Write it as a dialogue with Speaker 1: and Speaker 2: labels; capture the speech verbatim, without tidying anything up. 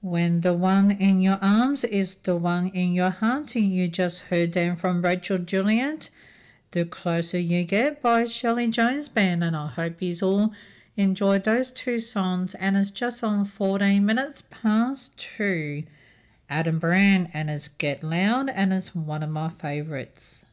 Speaker 1: When the one in your arms is the one in your heart. You just heard them from Rachel Juliet. The Closer You Get by Shelley Jones Band, and I hope you all enjoyed those two songs. And it's just on fourteen minutes past two. Adam Brown, and it's Get Loud, and it's one of my favourites.